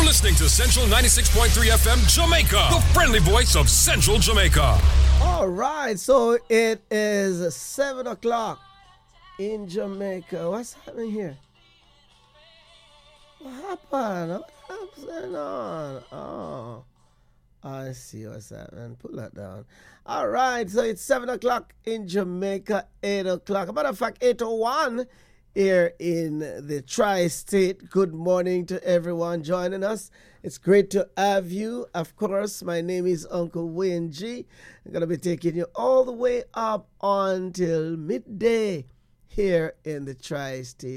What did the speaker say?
listening to Central 96.3 FM Jamaica, the friendly voice of Central Jamaica. All right, so it is 7 o'clock in Jamaica. What's happening here? What happened? What's going on? Oh, I see what's happening. Pull that down. All right, so it's 7 o'clock in Jamaica, 8 o'clock. As a matter of fact, 8:01 here in the Tri-State. Good morning to everyone joining us. It's great to have you. Of course, my name is Uncle Wayne G. I'm going to be taking you all the way up until midday here in the Tri-State.